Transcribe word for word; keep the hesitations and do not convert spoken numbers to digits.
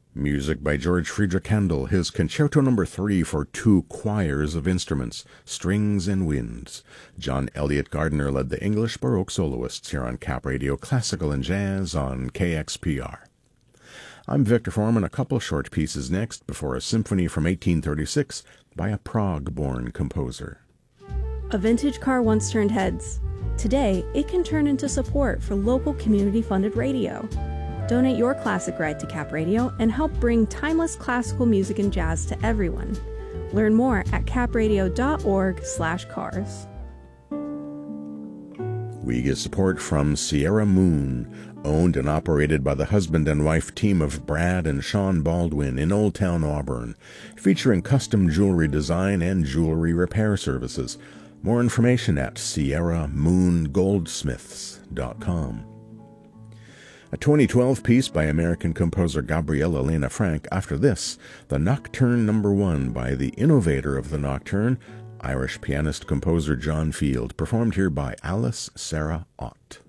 Music by George Friedrich Handel, his Concerto Number three for two choirs of instruments, strings and winds. John Elliott Gardiner led the English Baroque soloists here on Cap Radio Classical and Jazz on K X P R. I'm Victor Foreman, a couple short pieces next before a symphony from eighteen thirty-six by a Prague-born composer. A vintage car once turned heads. Today, it can turn into support for local community-funded radio. Donate your classic ride to Cap Radio and help bring timeless classical music and jazz to everyone. Learn more at capradio.org slash cars. We get support from Sierra Moon, owned and operated by the husband and wife team of Brad and Sean Baldwin in Old Town Auburn, featuring custom jewelry design and jewelry repair services. More information at sierra moon goldsmiths dot com. A twenty twelve piece by American composer Gabriela Lena Frank. After this, the Nocturne Number One by the innovator of the Nocturne, Irish pianist-composer John Field, performed here by Alice Sarah Ott.